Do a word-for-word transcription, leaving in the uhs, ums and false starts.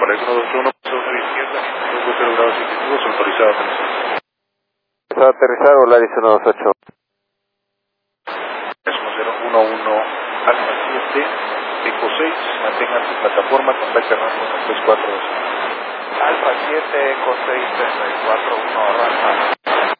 para el uno dos uno, paso una izquierda, dos cero grados ejecutivos, autorizado a aterrizar. Autorizado a aterrizar, Volaris uno dos ocho. uno cero uno uno, Alfa siete, Eco seis, mantengan su plataforma, contacta rango uno tres cuatro dos. Alfa siete, Eco seis, treinta y cuatro uno, arranca.